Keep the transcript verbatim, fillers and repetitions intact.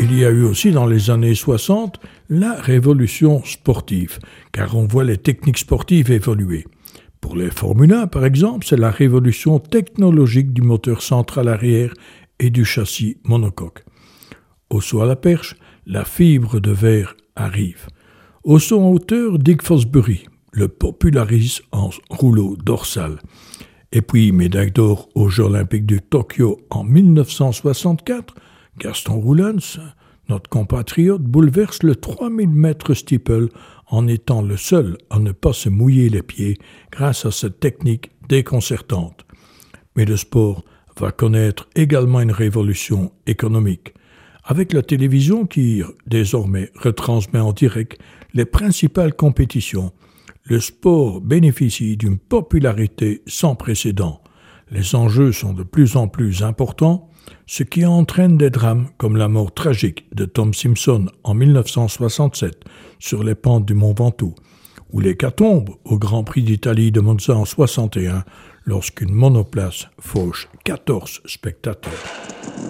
il y a eu aussi dans les années soixante la révolution sportive, car on voit les techniques sportives évoluer. Pour les Formule un, par exemple, c'est la révolution technologique du moteur central arrière et du châssis monocoque. Au saut à la perche, la fibre de verre arrive. Au saut en hauteur, Dick Fosbury le popularise en rouleau dorsal. Et puis, médaille d'or aux Jeux olympiques de Tokyo en dix-neuf cent soixante-quatre, Gaston Roulens, notre compatriote, bouleverse le trois mille mètres steeple en étant le seul à ne pas se mouiller les pieds grâce à cette technique déconcertante. Mais le sport va connaître également une révolution économique, avec la télévision qui, désormais, retransmet en direct les principales compétitions. Le sport bénéficie d'une popularité sans précédent. Les enjeux sont de plus en plus importants, ce qui entraîne des drames comme la mort tragique de Tom Simpson en dix-neuf cent soixante-sept sur les pentes du Mont Ventoux, ou l'hécatombe au Grand Prix d'Italie de Monza en soixante et un lorsqu'une monoplace fauche quatorze spectateurs.